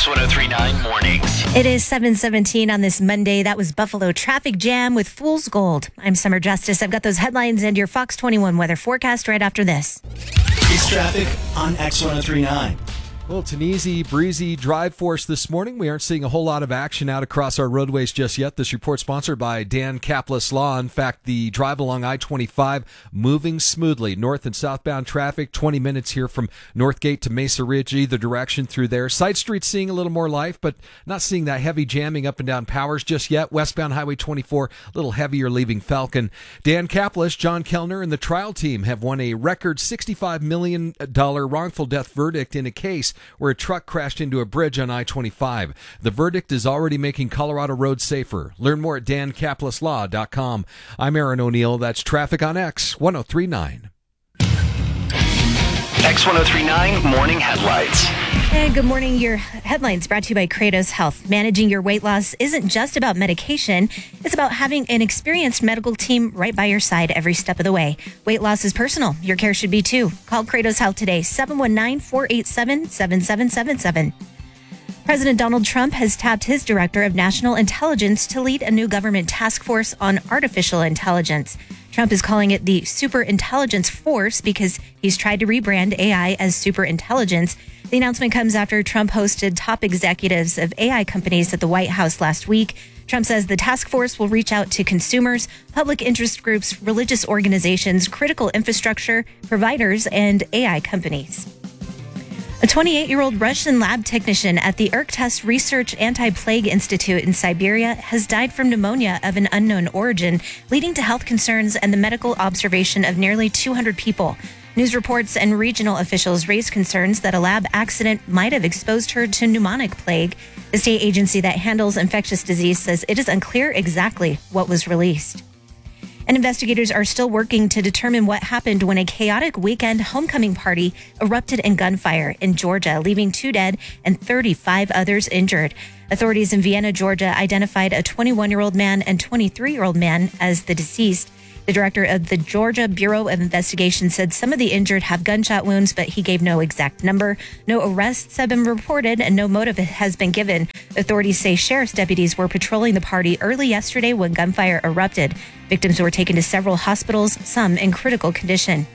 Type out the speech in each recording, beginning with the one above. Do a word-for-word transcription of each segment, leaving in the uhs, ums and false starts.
X one oh three nine Mornings. It is seven seventeen on this Monday. That was Buffalo Traffic Jam with Fool's Gold. I'm Summer Justice. I've got those headlines and your Fox twenty-one weather forecast right after this. It's traffic on X one oh three nine. Well, it's an easy, breezy drive for us this morning. We aren't seeing a whole lot of action out across our roadways just yet. This report sponsored by Dan Kaplis Law. In fact, the drive along I twenty-five moving smoothly. North and southbound traffic, twenty minutes here from Northgate to Mesa Ridge, either direction through there. Side streets seeing a little more life, but not seeing that heavy jamming up and down Powers just yet. Westbound Highway twenty-four, a little heavier leaving Falcon. Dan Kaplis, John Kellner, and the trial team have won a record sixty-five million dollars wrongful death verdict in a case where a truck crashed into a bridge on I twenty-five. The verdict is already making Colorado roads safer. Learn more at dan kaplis law dot com. I'm Aaron O'Neill. That's Traffic on X one oh three nine. X one oh three nine Morning Headlights. And good morning. Your headlines brought to you by Kratos Health. Managing your weight loss isn't just about medication. It's about having an experienced medical team right by your side every step of the way. Weight loss is personal. Your care should be too. Call Kratos Health today, seven one nine, four eight seven, seven seven seven seven. President Donald Trump has tapped his Director of National Intelligence to lead a new government task force on artificial intelligence. Trump is calling it the Super Intelligence Force because he's tried to rebrand A I as super intelligence. The announcement comes after Trump hosted top executives of A I companies at the White House last week. Trump says the task force will reach out to consumers, public interest groups, religious organizations, critical infrastructure providers, and A I companies. A twenty-eight-year-old Russian lab technician at the Irkutsk Research Anti-Plague Institute in Siberia has died from pneumonia of an unknown origin, leading to health concerns and the medical observation of nearly two hundred people. News reports and regional officials raised concerns that a lab accident might have exposed her to pneumonic plague. The state agency that handles infectious disease says it is unclear exactly what was released. And investigators are still working to determine what happened when a chaotic weekend homecoming party erupted in gunfire in Georgia, leaving two dead and thirty-five others injured. Authorities in Vienna, Georgia, identified a twenty-one-year-old man and twenty-three-year-old man as the deceased. The director of the Georgia Bureau of Investigation said some of the injured have gunshot wounds, but he gave no exact number. No arrests have been reported and no motive has been given. Authorities say sheriff's deputies were patrolling the party early yesterday when gunfire erupted. Victims were taken to several hospitals, some in critical condition.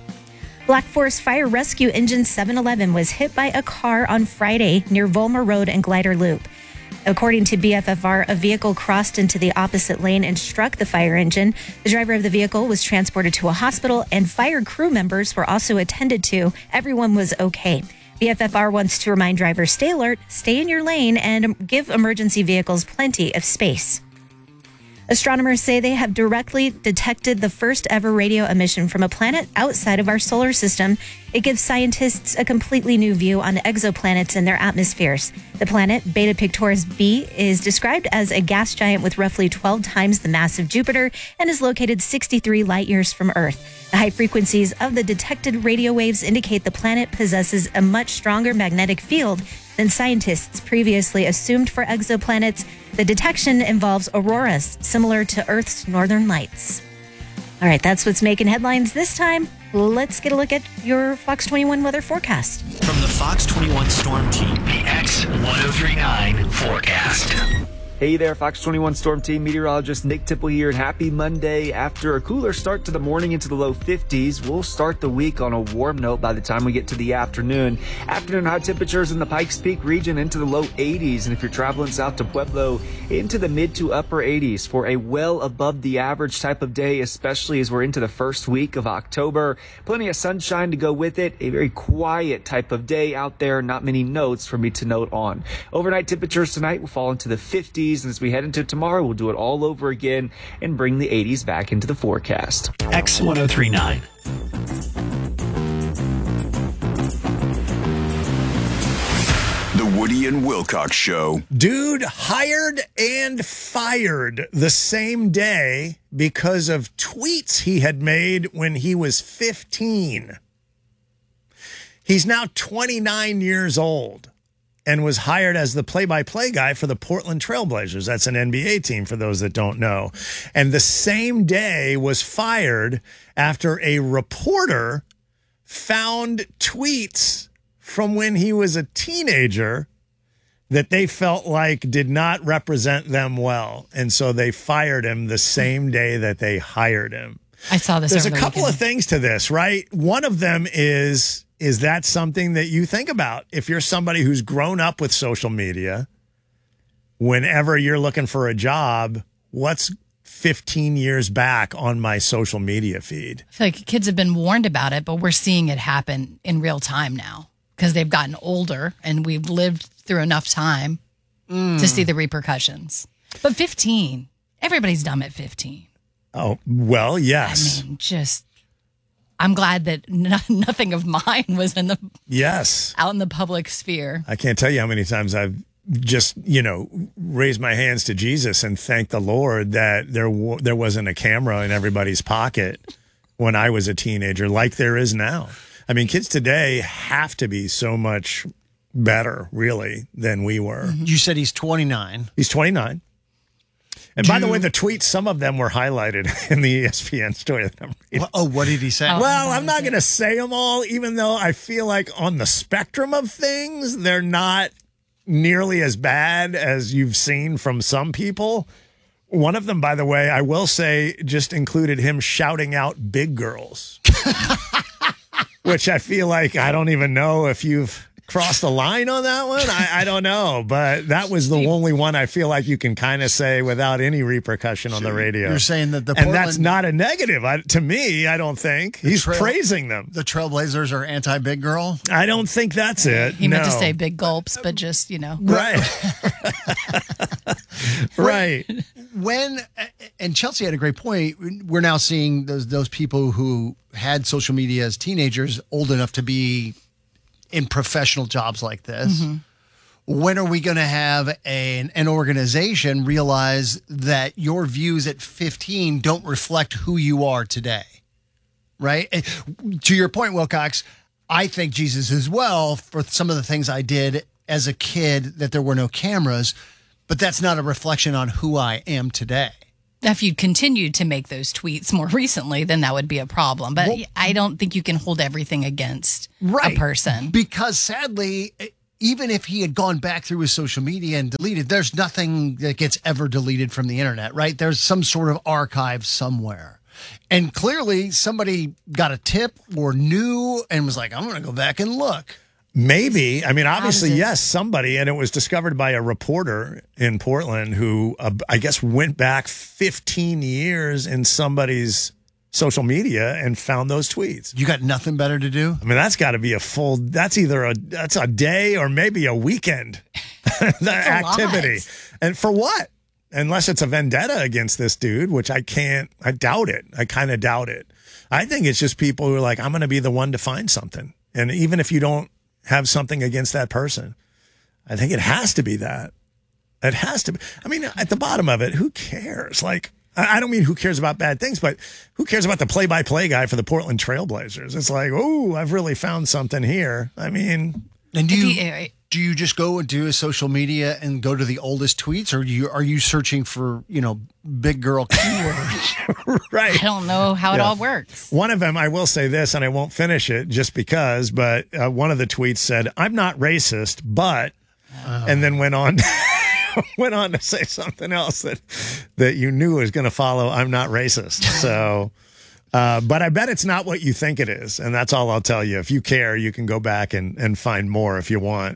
Black Forest Fire Rescue Engine seven eleven was hit by a car on Friday near Volmer Road and Glider Loop. According to B F F R, a vehicle crossed into the opposite lane and struck the fire engine. The driver of the vehicle was transported to a hospital, and fire crew members were also attended to. Everyone was okay. B F F R wants to remind drivers, stay alert, stay in your lane, and give emergency vehicles plenty of space. Astronomers say they have directly detected the first ever radio emission from a planet outside of our solar system. It gives scientists a completely new view on exoplanets and their atmospheres. The planet, Beta Pictoris b, is described as a gas giant with roughly twelve times the mass of Jupiter and is located sixty-three light years from Earth. The high frequencies of the detected radio waves indicate the planet possesses a much stronger magnetic field than scientists previously assumed for exoplanets. The detection involves auroras, similar to Earth's northern lights. All right, that's what's making headlines this time. Let's get a look at your Fox twenty-one weather forecast. From the Fox twenty-one Storm Team, The X one oh three nine Forecast. Hey there, Fox twenty-one Storm Team meteorologist Nick Tipple here, and happy Monday. After a cooler start to the morning into the low fifties, we'll start the week on a warm note by the time we get to the afternoon. Afternoon high temperatures in the Pikes Peak region into the low eighties, and if you're traveling south to Pueblo, into the mid to upper eighties for a well above the average type of day, especially as we're into the first week of October. Plenty of sunshine to go with it. A very quiet type of day out there. Not many notes for me to note on. Overnight temperatures tonight will fall into the fifties. And as we head into tomorrow, we'll do it all over again and bring the eighties back into the forecast. X one oh three nine. The Woody and Wilcox Show. Dude hired and fired the same day because of tweets he had made when he was fifteen. He's now twenty-nine years old and was hired as the play-by-play guy for the Portland Trailblazers. That's an N B A team, for those that don't know. And the same day was fired after a reporter found tweets from when he was a teenager that they felt like did not represent them well. And so they fired him the same day that they hired him. I saw this. There's a over the couple weekend. of things to this, right? One of them is, is that something that you think about? If you're somebody who's grown up with social media, whenever you're looking for a job, what's fifteen years back on my social media feed? I feel like kids have been warned about it, but we're seeing it happen in real time now because they've gotten older and we've lived through enough time Mm. to see the repercussions. But fifteen, everybody's dumb at fifteen. Oh, well, yes. I mean, just, I'm glad that no, nothing of mine was in the Yes. out in the public sphere. I can't tell you how many times I've just, you know, raised my hands to Jesus and thanked the Lord that there w- there wasn't a camera in everybody's pocket when I was a teenager like there is now. I mean, kids today have to be so much better, really, than we were. You said he's twenty-nine. He's twenty-nine. And by the way, the tweets, some of them were highlighted in the E S P N story that I'm reading. Oh, what did he say? Oh. Well, I'm not going to say them all, even though I feel like on the spectrum of things, they're not nearly as bad as you've seen from some people. One of them, by the way, I will say, just included him shouting out big girls, which I feel like I don't even know if you've crossed the line on that one. I, I don't know, but that was the only one I feel like you can kind of say without any repercussion on the radio. You're saying that the and Portland, that's not a negative I, to me. I don't think he's trail- praising them. the Trailblazers are anti-big girl. I don't think that's it. He meant to No. say big gulps, but just, you know. Right. Right. When and Chelsea had a great point. We're now seeing those those people who had social media as teenagers, old enough to be in professional jobs like this. Mm-hmm. When are we going to have an, an organization realize that your views at fifteen don't reflect who you are today? Right? And to your point, Wilcox, I thank Jesus as well for some of the things I did as a kid that there were no cameras, but that's not a reflection on who I am today. If you'd continued to make those tweets more recently, then that would be a problem. But Well- I don't think you can hold everything against Right. a person. Because sadly, even if he had gone back through his social media and deleted, there's nothing that gets ever deleted from the internet, right? There's some sort of archive somewhere. And clearly somebody got a tip or knew and was like, I'm going to go back and look. Maybe. I mean, obviously, does it- yes, somebody, and it was discovered by a reporter in Portland who, uh, I guess, went back fifteen years in somebody's social media and found those tweets. You got nothing better to do? I mean, that's got to be a full, that's either a, that's a day or maybe a weekend the activity. lot. And for what? Unless it's a vendetta against this dude, which I can't, I doubt it. I kind of doubt it. I think it's just people who are like, I'm going to be the one to find something. And even if you don't have something against that person, I think it has to be that. It has to be. I mean, at the bottom of it, who cares? Like, I I don't mean who cares about bad things, but who cares about the play-by-play guy for the Portland Trailblazers? It's like, oh, I've really found something here. I mean, And do If you, he- do you just go into his social media and go to the oldest tweets, or do you, are you searching for, you know, big girl keywords? right. I don't know how it Yeah. all works. One of them, I will say this, and I won't finish it just because, but uh, one of the tweets said, I'm not racist, but, and then went on, went on to say something else that, that you knew was going to follow, I'm not racist. So, uh, but I bet it's not what you think it is. And that's all I'll tell you. If you care, you can go back and, and find more if you want.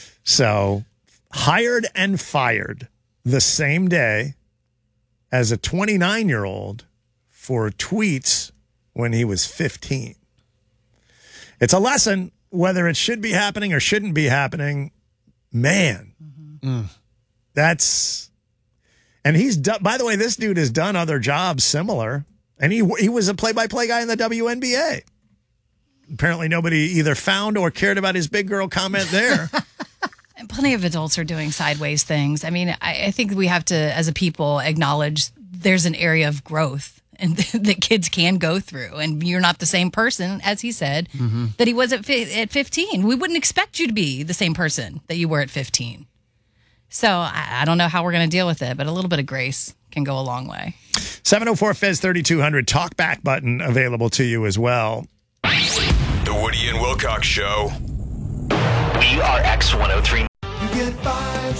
So hired and fired the same day as a twenty-nine year old for tweets when he was fifteen. It's a lesson, whether it should be happening or shouldn't be happening. Man, Mm. that's, and he's done, by the way, this dude has done other jobs similar, and he, he was a play-by-play guy in the W N B A. Apparently nobody either found or cared about his big girl comment there. And plenty of adults are doing sideways things. I mean, I, I think we have to, as a people, acknowledge there's an area of growth and that kids can go through. And you're not the same person, as he said, Mm-hmm. that he was at, fi- at fifteen. We wouldn't expect you to be the same person that you were at fifteen. So I, I don't know how we're going to deal with it, but a little bit of grace can go a long way. seven oh four F E Z thirty-two hundred talk back button available to you as well. The Woody and Wilcox Show. We are X one oh three. You get by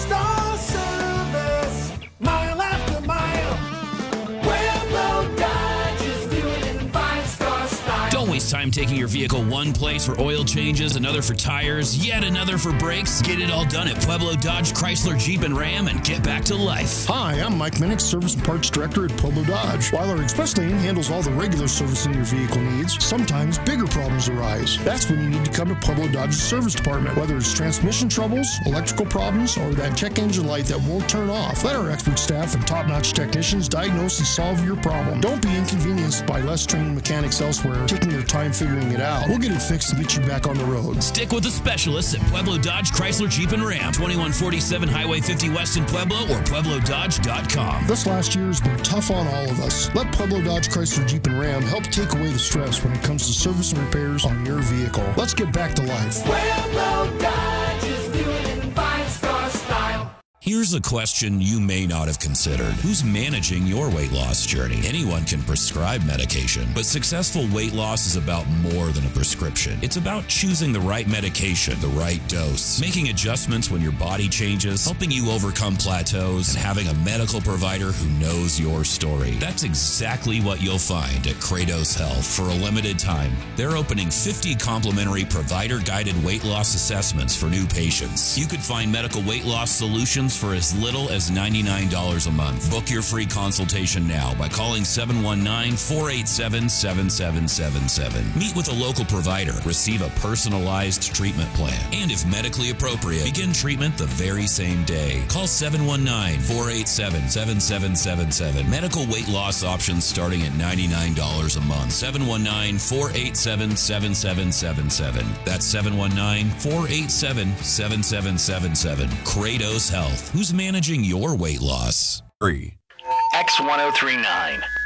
taking your vehicle one place for oil changes, another for tires, yet another for brakes? Get it all done at Pueblo Dodge, Chrysler, Jeep, and Ram and get back to life. Hi, I'm Mike Minnick, Service and Parts Director at Pueblo Dodge. While our Express Lane handles all the regular servicing your vehicle needs, sometimes bigger problems arise. That's when you need to come to Pueblo Dodge's service department. Whether it's transmission troubles, electrical problems, or that check engine light that won't turn off, let our expert staff and top-notch technicians diagnose and solve your problem. Don't be inconvenienced by less trained mechanics elsewhere taking their time figuring it out. We'll get it fixed and get you back on the road. Stick with the specialists at Pueblo Dodge, Chrysler, Jeep, and Ram. twenty-one forty-seven Highway fifty West in Pueblo or Pueblo Dodge dot com. This last year has been tough on all of us. Let Pueblo Dodge, Chrysler, Jeep, and Ram help take away the stress when it comes to service and repairs on your vehicle. Let's get back to life. Pueblo Dodge is doing it in five-star style. Here's a question you may not have considered. Who's managing your weight loss journey? Anyone can prescribe medication, but successful weight loss is about more than a prescription. It's about choosing the right medication, the right dose, making adjustments when your body changes, helping you overcome plateaus, and having a medical provider who knows your story. That's exactly what you'll find at Kratos Health. For a limited time, they're opening fifty complimentary provider-guided weight loss assessments for new patients. You could find medical weight loss solutions for as little as ninety-nine dollars a month. Book your free consultation now by calling seven one nine, four eight seven, seven seven seven seven. Meet with a local provider, receive a personalized treatment plan, and if medically appropriate, begin treatment the very same day. Call seven one nine, four eight seven, seven seven seven seven. Medical weight loss options starting at ninety-nine dollars a month. seven one nine, four eight seven, seven seven seven seven. That's seven one nine, four eight seven, seven seven seven seven. Kratos Health. Who's managing your weight loss? X ten thirty-nine.